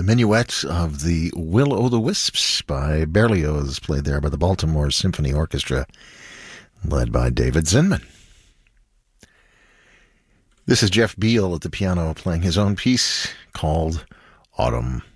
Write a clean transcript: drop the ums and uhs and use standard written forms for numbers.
Minuet of the Will-O'-the-Wisps by Berlioz, played there by the Baltimore Symphony Orchestra, led by David Zinman. This is Jeff Beal at the piano playing his own piece called Autumn